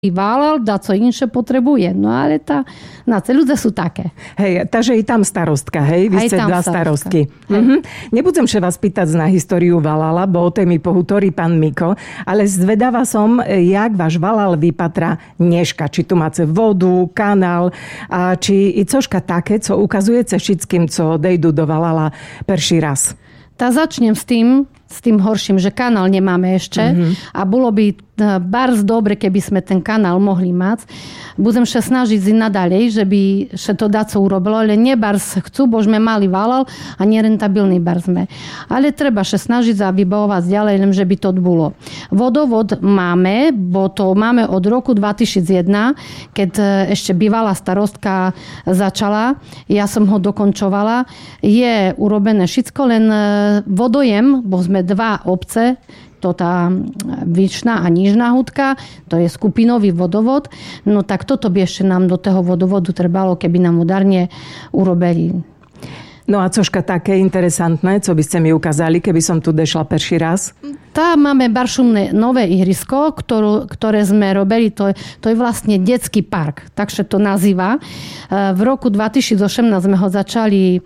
válal, da co inše potrebuje. No ale ľudia sú také. Hej, takže i tam starostka, hej? Vy ste dva starostky. Nebudem sa vás pýtať na históriu Valala, bo o tej mi pohutorí pán Miko, ale zvedavá som, jak váš Valal vypatra dneška. Či tu máte vodu, kanál, a či i cožka také, co ukazujete všetkým, co dejdu do Valala perší raz. Začnem s tým horším, že kanál nemáme ešte a bolo by bardzo dobre, keby sme ten kanál mohli mať. Budem sa snažiť i nadalej, že by sa to daco urobilo, ale nie bardzo chcú, bo sme mali Valal a nerentabilný bardzo sme. Ale treba sa snažiť a vybavovať ďalej, len že by to bolo. Vodovod máme, bo to máme od roku 2001, keď ešte bývalá starostka začala. Ja som ho dokončovala. Je urobené všetko, len vodojem, bo sme dva obce, to tá Vyšná a Nižná Hudka, to je skupinový vodovod. No tak toto by ešte nám do toho vodovodu trebalo, keby nám udarne urobili. No a cožka také interesantné, co by ste mi ukázali, keby som tu dešla perší raz? Máme baršumné nové ihrisko, ktoré sme robili, to je vlastne detský park, tak sa to nazýva. V roku 2018 sme ho začali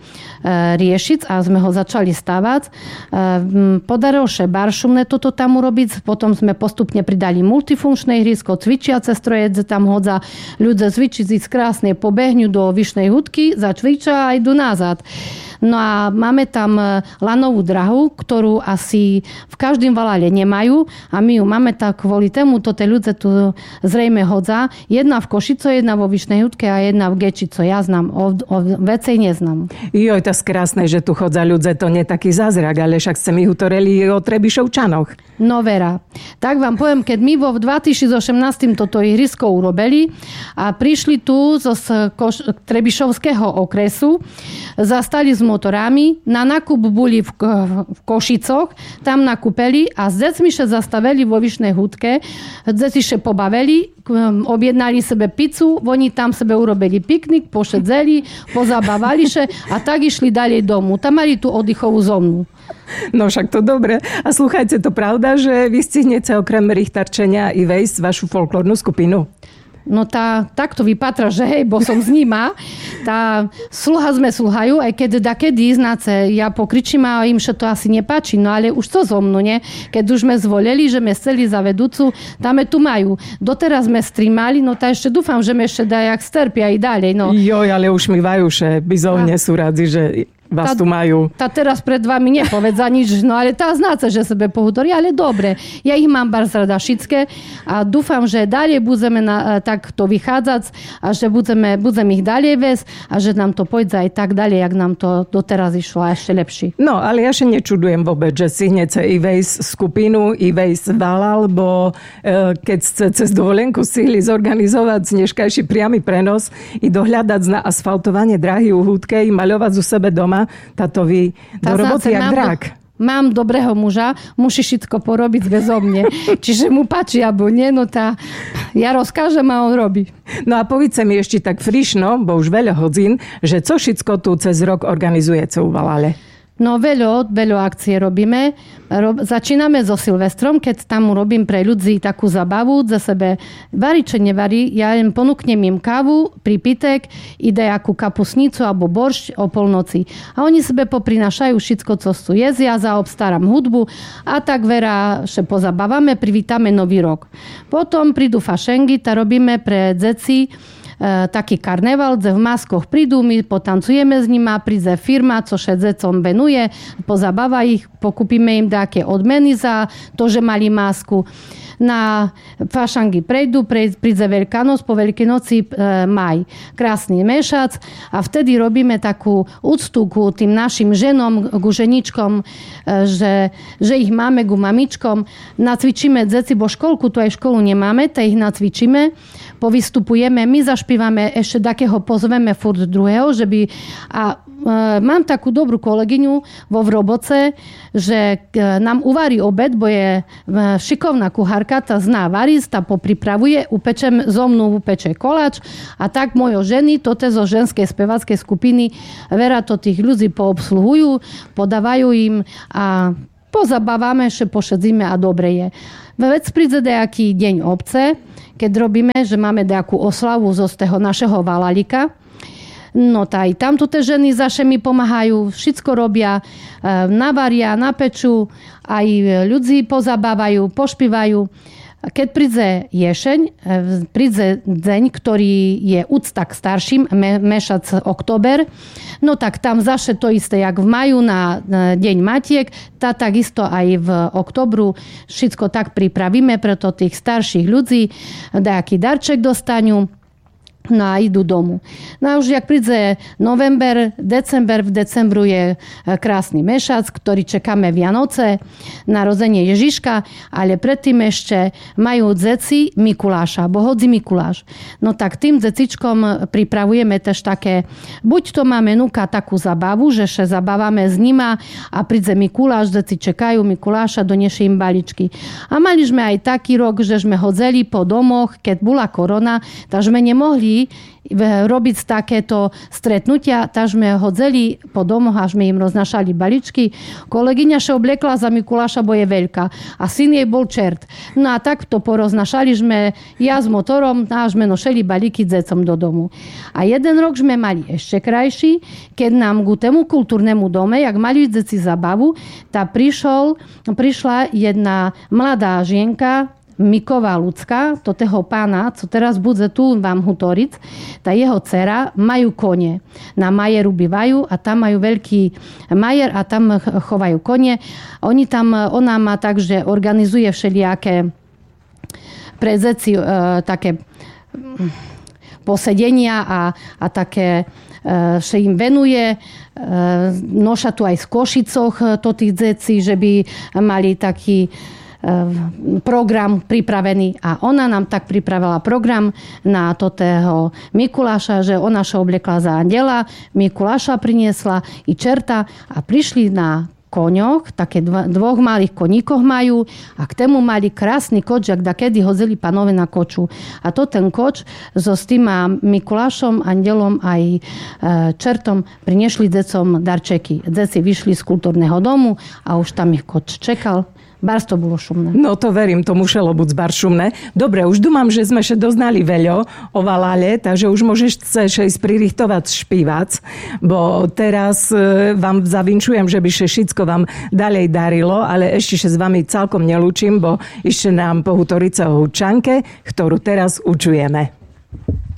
riešiť a sme ho začali stavať. Podarilo sa baršumné toto tam urobiť, potom sme postupne pridali multifunkčné ihrisko, cvičiace stroje, tam hodza ľudia cvičiť, ísť krásne pobehňu do Vyšnej Hudky, začvičia a idú nazad. No a máme tam lanovú drahu, ktorú asi v každém Valale nemajú a my ju máme tak kvôli tému, to tie ľudia tu zrejme hodza. Jedna v Košico, jedna vo Vyšnej Hudke a jedna v Gečico. Ja znam, o vecej neznám. Joj, to je krásne, že tu chodza ľudia, to nie taký zázrak, ale však ste mi utoreli o Trebišovčanoch. No vera. Tak vám poviem, keď my vo 2018 toto ihrisko urobili a prišli tu zo Trebišovského okresu, zastali s motorami, na nákup boli v Košicoch, tam nakúpeli a s decmi sa zastavili vo Vyšnej Hudke, deti sa pobavili, objednali sebe pizzu, oni tam sebe urobili piknik, pošedzeli, pozabávali sa a tak išli ďalej domu. Tam mali tú oddychovú zónu. No však to dobre. A slúchajte, to pravda, že vy stihnete okrem Richtarčenia i vejsť vašu folklórnu skupinu? No tak to vypatra, že hej, bo som z nima. Sme sluhajú, aj keď dakedy, znáce, ja pokričím a im sa to asi nepáči, no ale už to zo mnou, nie? Keď už sme zvolili, že sme chceli za vedúcu, tam tu majú. Doteraz sme streamali, no tá ešte dúfam, že sme ešte dajak sterpia i ďalej, no. Joj, ale už mi vajuše, bizovne sú radzi, že vás tu majú. Teraz pred vami nepovedza nič, no ale znáce, že sebe pohutorí, ale dobre. Ja ich mám bardzo rada všetké a dúfam, že ďalej budeme takto vychádzať a že budeme ich ďalej vesť a že nám to pôjde aj tak ďalej, jak nám to doteraz išlo a ešte lepšie. No, ale ja sa nečudujem vôbec, že si hnete i vejsť skupinu, i vejsť Valal, bo keď ste cez dovolenku stihli zorganizovať dneškajší priamy prenos i dohľadať na asfaltovanie dráhy u Hudke i maľovať u sebe doma, táto vy do roboty jak drak. Mám dobrého muža, musí všetko porobiť bezo mne. Čiže mu páči, alebo nie, no ja rozkážem a on robí. No a povedz mi ešte tak frišno, bo už veľa hodín, že co všetko tu cez rok organizujete u Valale? No veľa akcie robíme. Začíname so Silvestrom, keď tam robím pre ľudí takú zabavu, za sebe varí, čo nevarí. Ja len ponúknem im kávu, pripitek, ide akú kapusnicu alebo boršť o polnoci. A oni sebe poprinašajú všetko, co sú jezia, zaobstaram hudbu a tak vera sa pozabávame, privítame nový rok. Potom prídu fašengy, tá robíme pre deti taký karneval, kde v maskoch prídu, my potancujeme s nima, príde firma, co sa decom venuje, pozabáva ich, pokúpime im také odmeny za to, že mali masku. Na fašangy príde Veľká noc, po Veľkej noci maj. Krásny mešac a vtedy robíme takú úctu ku tým našim ženom, ku ženičkom, že ich máme ku mamičkom. Nacvičíme deti, bo školku, tu aj školu nemáme, tak ich nacvičíme, povystupujeme, my zašpívame, ešte takého pozveme furt druhého, že by... Mám takú dobrú kolegyňu vo Vroboce, že nám uvarí obed, bo je šikovná kuchárka, tá zná variť, tá popripravuje, upečem zo mnou upeče koláč a tak moje ženy, toto zo ženskej spevackej skupiny, vera to tých ľudí poobsluhujú, podávajú im a pozabávame, že pošedzíme a dobre je. Vec príde nejaký deň obce, keď robíme, že máme nejakú oslavu z toho našeho valalika. No aj tam tu tie ženy zaše mi pomáhajú, všetko robia, navaria, napečú, aj ľudí pozabávajú, pošpívajú. Keď príde ješeň, príde deň, ktorý je úcta k starším, mešac október, no tak tam zaše to isté, jak v maju na Deň matiek, takisto aj v októbru všetko tak pripravíme, preto tých starších ľudí nejaký darček dostanú. No a idú domu. No a už jak príde november, december, v decembru je krásny mešac, ktorý čakáme Vianoce, narodenie Ježiška, ale predtým ešte majú dzeci Mikuláša, bohodzi Mikuláš. No tak tým dzecičkom pripravujeme tež také, buď to máme núka takú zabavu, že še zabávame s nima a príde Mikuláš, dzeci čekajú Mikuláša, doniesie im baličky. A mali sme aj taký rok, že sme hodzeli po domoch, keď bola korona, tak sme nemohli robiť takéto stretnutia, tak sme hodzeli po domoch a sme im roznašali baličky. Kolegyňa sa obliekla za Mikuláša, bo je veľká a syn jej bol čert. No a takto poroznašali sme ja s motorom a sme nošeli balíky decom do domu. A jeden rok sme mali ešte krajší, keď nám k tému kultúrnemu dome, jak mali deci zabavu, prišla jedna mladá žienka, Miková ľudská, to toho pána, co teraz bude tu vám hutoriť, tá jeho dcera majú kone. Na majeru bývajú a tam majú veľký majer a tam chovajú kone. Ona má tak, že organizuje všelijaké pre zeci také posedenia a také že im venuje. Noša tu aj z Košicoch to tých deci, že by mali taký program pripravený a ona nám tak pripravila program na totého Mikuláša, že ona sa obliekla za andela, Mikuláša priniesla i čerta a prišli na koňoch, také dvoch malých koníkoch majú a k tému mali krásny koč, jak dakedy hozili panove na koču. A to ten koč so s tým Mikulášom, andelom aj čertom priniesli decom darčeky. Deci vyšli z kultúrneho domu a už tam ich koč čekal. Bars to bolo šumné. No to verím, to muselo byť bar šumné. Dobre, už dúmam, že sme še doznali veľo o Valale, takže už môžeš ísť pririchtovať špívac, bo teraz vám zavinčujem, že by še všetko vám ďalej darilo, ale ešte še s vami celkom nelúčim, bo ešte nám pohutorica o Hudčanke, ktorú teraz učujeme.